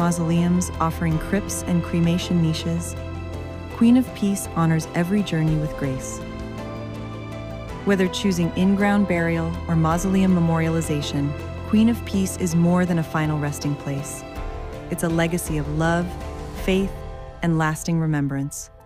mausoleums offering crypts and cremation niches, Queen of Peace honors every journey with grace. Whether choosing in-ground burial or mausoleum memorialization, Queen of Peace is more than a final resting place. It's a legacy of love, faith, and lasting remembrance.